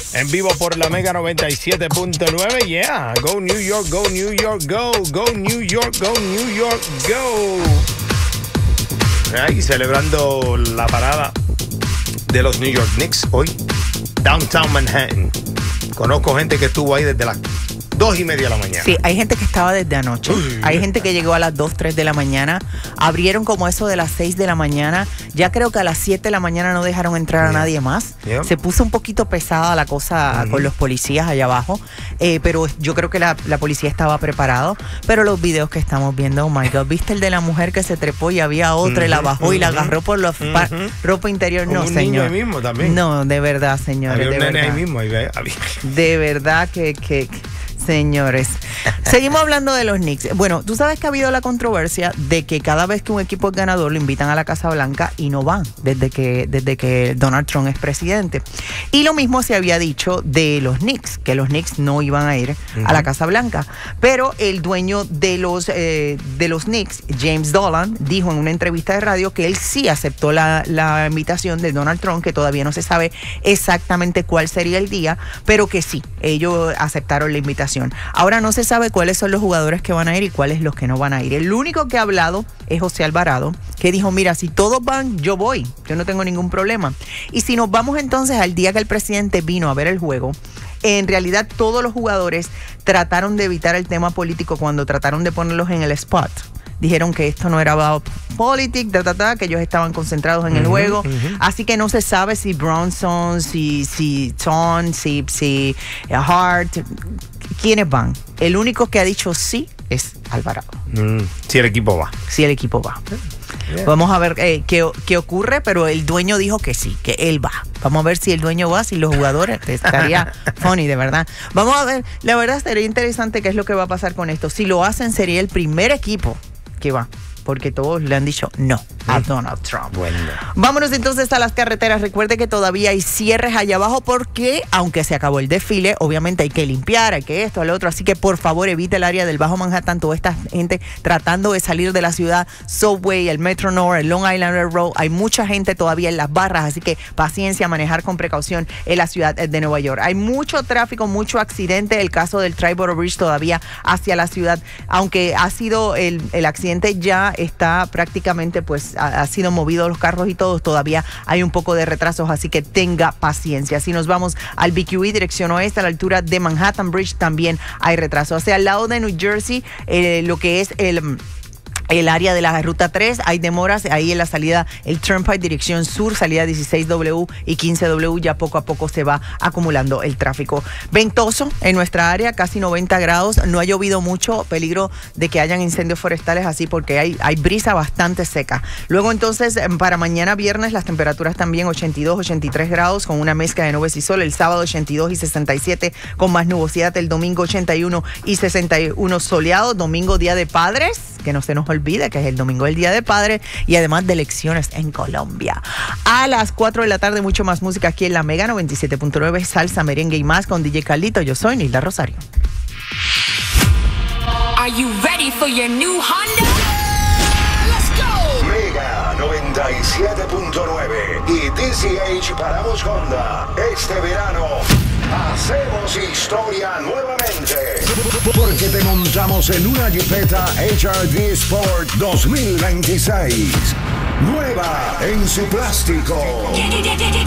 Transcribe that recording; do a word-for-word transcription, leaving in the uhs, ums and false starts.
En vivo por la Mega noventa y siete punto nueve. Yeah, go New York, go New York, go, go New York, go New York, go. Ahí celebrando la parada de los New York Knicks hoy, Downtown Manhattan. Conozco gente que estuvo ahí desde las dos y media de la mañana. Sí, hay gente que estaba desde anoche. Uy, hay gente que llegó a las dos, tres de la mañana. Abrieron como eso de las seis de la mañana. Ya creo que a las siete de la mañana no dejaron entrar yeah. a nadie más. Yeah. Se puso un poquito pesada la cosa uh-huh. con los policías allá abajo. Eh, pero yo creo que la, la policía estaba preparado. Pero los videos que estamos viendo, oh my God, ¿viste el de la mujer que se trepó y había otra uh-huh. y la bajó uh-huh. y la agarró por la uh-huh. ropa interior? No, un señor. Niño ahí mismo también. No, de verdad, señores. Había un de nene verdad. ahí mismo. Ahí, ahí. De verdad que... que Señores, seguimos hablando de los Knicks. Bueno, tú sabes que ha habido la controversia de que cada vez que un equipo es ganador lo invitan a la Casa Blanca y no van desde que, desde que Donald Trump es presidente. Y lo mismo se había dicho de los Knicks, que los Knicks no iban a ir uh-huh. a la Casa Blanca. Pero el dueño de los, eh, de los Knicks, James Dolan, dijo en una entrevista de radio que él sí aceptó la, la invitación de Donald Trump, que todavía no se sabe exactamente cuál sería el día, pero que sí, ellos aceptaron la invitación. Ahora no se sabe cuáles son los jugadores que van a ir y cuáles los que no van a ir. El único que ha hablado es José Alvarado, que dijo, mira, si todos van, yo voy, yo no tengo ningún problema. Y si nos vamos entonces al día que el presidente vino a ver el juego, en realidad todos los jugadores trataron de evitar el tema político cuando trataron de ponerlos en el spot. Dijeron que esto no era about politics, ta, ta, ta, que ellos estaban concentrados en uh-huh, el juego. Uh-huh. Así que no se sabe si Bronson, si, si Ton, si, si Hart, quiénes van. El único que ha dicho sí es Alvarado. Mm, si el equipo va. Si el equipo va. Yeah. Vamos a ver eh, qué, qué ocurre, pero el dueño dijo que sí, que él va. Vamos a ver si el dueño va, si los jugadores. Estaría funny, de verdad. Vamos a ver, la verdad sería interesante qué es lo que va a pasar con esto. Si lo hacen, sería el primer equipo que va, porque todos le han dicho no a Donald Trump. Bueno. Vámonos entonces a las carreteras. Recuerde que todavía hay cierres allá abajo porque, aunque se acabó el desfile, obviamente hay que limpiar, hay que esto, lo otro. Así que, por favor, evite el área del Bajo Manhattan. Toda esta gente tratando de salir de la ciudad. Subway, el Metro North, el Long Island Railroad. Hay mucha gente todavía en las barras, así que paciencia, manejar con precaución en la ciudad de Nueva York. Hay mucho tráfico, mucho accidente. El caso del Triborough Bridge todavía hacia la ciudad, aunque ha sido el, el accidente ya está prácticamente, pues, ha, ha sido movido los carros y todos, todavía hay un poco de retrasos, así que tenga paciencia. Si nos vamos al B Q E, dirección oeste, a la altura de Manhattan Bridge, también hay retraso. O sea, al lado de New Jersey, eh, lo que es el... El área de la ruta tres, hay demoras ahí en la salida, el Turnpike dirección sur, salida dieciséis W y quince W, ya poco a poco se va acumulando el tráfico. Ventoso en nuestra área, casi noventa grados, no ha llovido mucho, peligro de que hayan incendios forestales así porque hay, hay brisa bastante seca. Luego entonces, para mañana viernes, las temperaturas también ochenta y dos, ochenta y tres grados con una mezcla de nubes y sol, el sábado ochenta y dos y sesenta y siete con más nubosidad, el domingo ochenta y uno y sesenta y uno soleado, domingo Día de Padres, que no se nos olvide que es el domingo el Día de Padre y además de elecciones en Colombia. A las cuatro de la tarde, mucho más música aquí en la Mega noventa y siete punto nueve, salsa, merengue y más con D J Carlito. Yo soy Nilda Rosario. Are you ready for your new Honda? Let's go. Mega noventa y siete punto nueve y D C H Paramos Honda. Este verano hacemos historia nuevamente. Porque te montamos en una Jeepeta H R D Sport dos mil veintiséis. Nueva en su plástico.